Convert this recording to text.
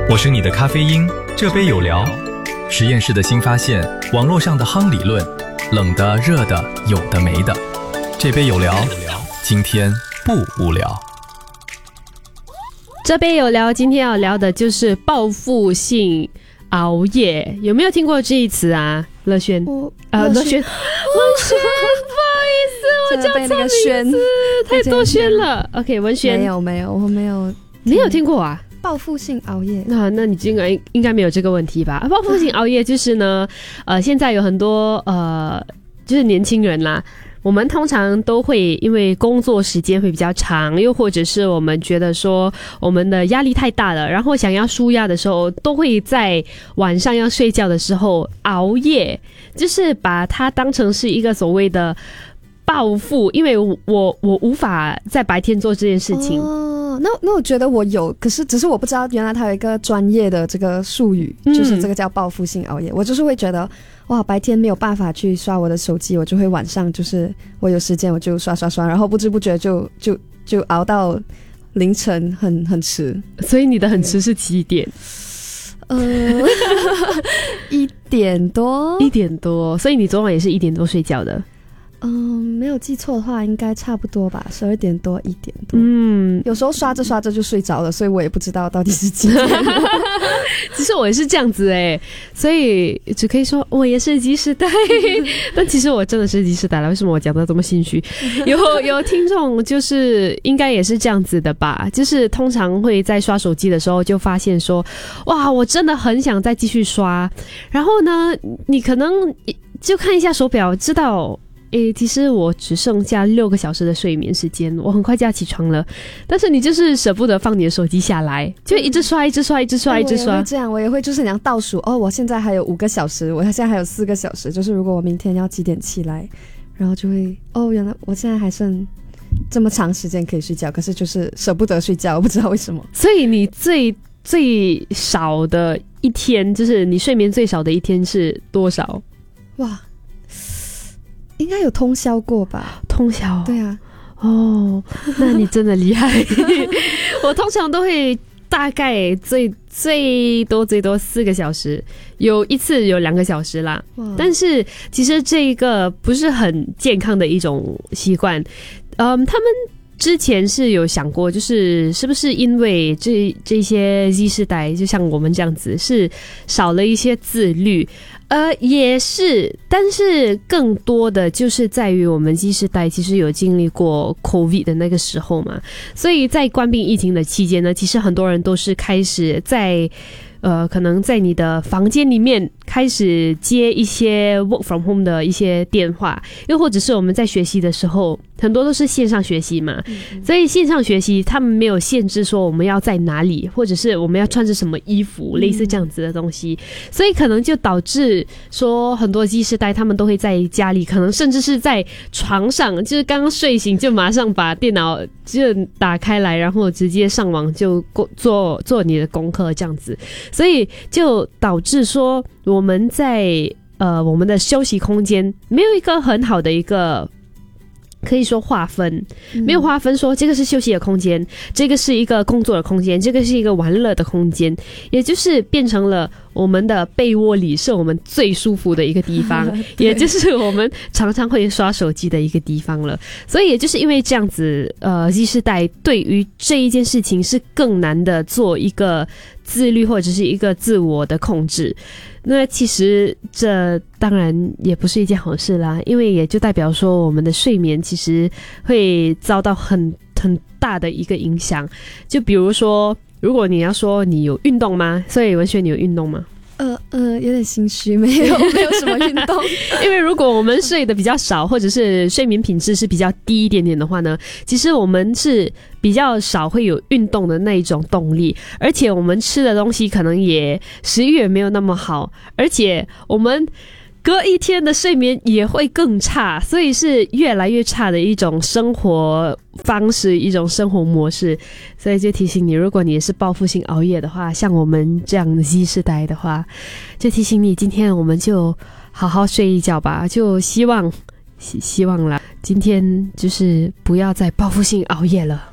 我是你的咖啡因，这杯有聊。实验室的新发现，网络上的夯理论，冷的、热的，有的没的。这杯有聊，今天不无聊。 这杯有聊，今天要聊的就是报复性熬夜，有没有听过这一词啊？乐轩，乐轩，不好意思，我叫错名字，太多轩了。OK， 文轩， 没有，我没有， 没有听过啊。 报复性熬夜， 那你应该没有这个问题吧？报复性熬夜就是呢，现在有很多就是年轻人啦。我们通常都会因为工作时间会比较长，又或者是我们觉得说我们的压力太大了，然后想要舒压的时候，都会在晚上要睡觉的时候熬夜，就是把它当成是一个所谓的报复，因为我无法在白天做这件事情。 那我觉得我有，可是只是我不知道原来它有一个专业的这个术语，就是这个叫报复性熬夜。我就是会觉得哇，白天没有办法去刷我的手机，我就会晚上就是我有时间我就刷，然后不知不觉就熬到凌晨很迟。 所以你的很迟是几点 ？1点多 ，1点多，所以你昨晚也是1点多睡觉的。 没有记错的话，应该差不多吧，12点多1点多。有时候刷着就睡着了，所以我也不知道到底是几点。 其实我也是这样子所以只可以说我也是G世代，但其实我真的是G世代了。为什么我讲得这么心虚？有听众就是应该也是这样子的吧，就是通常会在刷手机的时候就发现说，哇，我真的很想再继续刷，然后呢，你可能就看一下手表，知道其实我只剩下6个小时的睡眠时间，我很快就要起床了，但是你就是舍不得放你的手机下来，就一直刷。我也会这样， 我也会就是想倒数我现在还有5个小时，我现在还有4个小时，就是如果我明天要几点起来，然后就会原来我现在还剩这么长时间可以睡觉，可是就是舍不得睡觉，我不知道为什么。 所以你最少的一天，就是你睡眠最少的一天是多少？ 哇，应该有通宵过吧？ 通宵？对啊。 那你真的厉害。我通常都会大概最多4个小时，有一次有2个小时啦。但是其实这一个不是很健康的一种习惯。他们之前是有想过，就是是不是因为这些 Z 世代，就像我们这样子，是少了一些自律。也是，但是更多的就是在于我们 Z 世代其实有经历过 COVID 的那个时候嘛，所以在冠病疫情的期间呢，其实很多人都是开始在可能在你的房间里面开始接一些 work from home 的一些电话，又或者是我们在学习的时候，很多都是线上学习嘛，所以线上学习他们没有限制说我们要在哪里，或者是我们要穿着什么衣服，类似这样子的东西，所以可能就导致说很多 Z 世代他们都会在家里，可能甚至是在床上，就是刚刚睡醒就马上把电脑就打开来，然后直接上网就做你的功课这样子，所以就导致说我们在我们的休息空间没有一个很好的一个可以说划分，没有划分说这个是休息的空间，这个是一个工作的空间，这个是一个玩乐的空间，也就是变成了我们的被窝里是我们最舒服的一个地方也就是我们常常会刷手机的一个地方了。所以也就是因为这样子Z 世代对于这一件事情是更难的做一个自律或者是一个自我的控制。那其实这当然也不是一件好事啦，因为也就代表说我们的睡眠其实会遭到很大的一个影响。就比如说，如果你要说你有运动吗？所以文轩，你有运动吗？ 有点心虚，没有什么运动。 因为如果我们睡得比较少，或者是睡眠品质是比较低一点点的话呢，其实我们是比较少会有运动的那一种动力，而且我们吃的东西可能也食欲也没有那么好，而且我们隔一天的睡眠也会更差，所以是越来越差的一种生活方式，一种生活模式。所以就提醒你，如果你也是报复性熬夜的话，像我们这样的 Z 世代的话，就提醒你，今天我们就好好睡一觉吧，就希望啦，今天就是不要再报复性熬夜了。